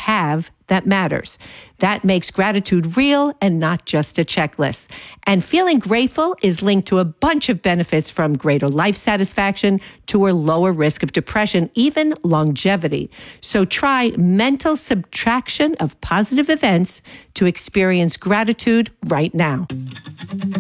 have that matters. That makes gratitude real and not just a checklist. And feeling grateful is linked to a bunch of benefits, from greater life satisfaction to a lower risk of depression, even longevity. So try mental subtraction of positive events to experience gratitude right now.